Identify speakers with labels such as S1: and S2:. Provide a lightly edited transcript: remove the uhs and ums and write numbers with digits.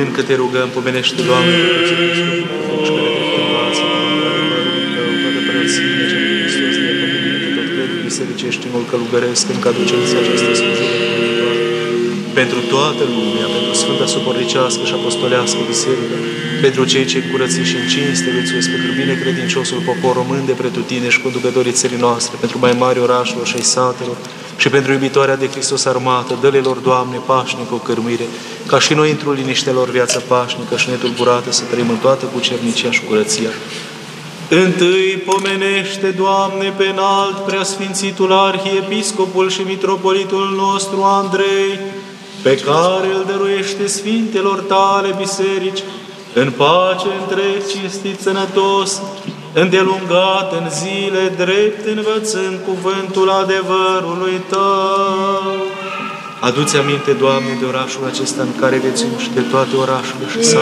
S1: rugând că te rugăm, pomenește, Doamne, pe toți episcopii, care te învață, toată preoțimea cea de Hristos, de pământ, tot credul bisericești, înul călugăresc, încă aduceți această slujire pământoare. Pentru toată lumea, pentru Sfânta Sobornicească și Apostolească Biserică, pentru cei ce curățiți și în cinste viețuiesc, pentru binecredinciosul popor român de pretutine și conducătorii țării noastre, pentru mai mari orașelor și ai satelor, și pentru iubitoarea de Hristos armată, dă-le-lor, Doamne, pașnică o cărmuire, ca și noi într-o liniștelor viață pașnică și netulburată să trăim în toată cucernicia și curăția. Întâi pomenește, Doamne, pe înalt preasfințitul arhiepiscopul și mitropolitul nostru Andrei, pe care îl dăruiește sfintelor tale biserici, în pace întreg, cinstit, sănătos, îndelungat în zile drept, învățând cuvântul adevărului Tău. Adu-ți aminte, Doamne, de orașul acesta în care viețuim și de toate orașele și satele